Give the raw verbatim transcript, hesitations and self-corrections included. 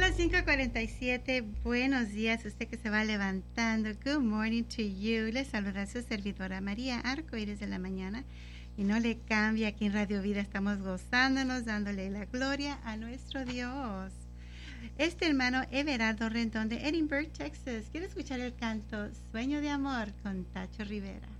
las cinco cuarenta y siete. Buenos días, usted que se va levantando. Good morning to you. Le saluda a su servidora María Arcoíris de la mañana. Y no le cambia, aquí en Radio Vida estamos gozándonos, dándole la gloria a nuestro Dios. Este hermano Everardo Rendón de Edinburgh, Texas, quiere escuchar el canto Sueño de Amor con Tacho Rivera.